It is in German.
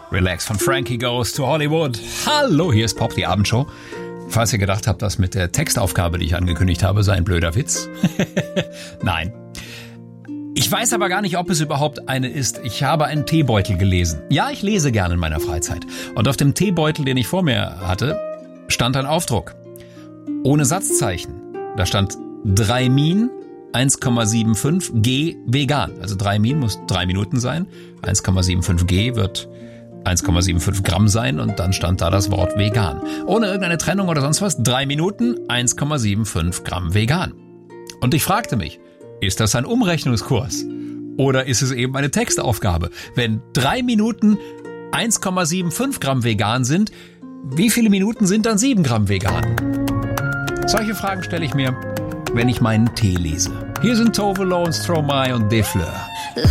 Relax von Frankie Goes to Hollywood. Hallo, hier ist Pop, die Abendshow. Falls ihr gedacht habt, das mit der Textaufgabe, die ich angekündigt habe, sei ein blöder Witz. Nein. Ich weiß aber gar nicht, ob es überhaupt eine ist. Ich habe einen Teebeutel gelesen. Ja, ich lese gerne in meiner Freizeit. Und auf dem Teebeutel, den ich vor mir hatte, stand ein Aufdruck. Ohne Satzzeichen. Da stand 3 Min, 1,75 G vegan. Also 3 Min muss 3 Minuten sein. 1,75 G wird 1,75 Gramm sein und dann stand da das Wort vegan. Ohne irgendeine Trennung oder sonst was. 3 Minuten, 1,75 Gramm vegan. Und ich fragte mich, ist das ein Umrechnungskurs? Oder ist es eben eine Textaufgabe? Wenn 3 Minuten 1,75 Gramm vegan sind, wie viele Minuten sind dann 7 Gramm vegan? Solche Fragen stelle ich mir, wenn ich meinen Tee lese. Hier sind Tove Lo und Stromae und Defleur.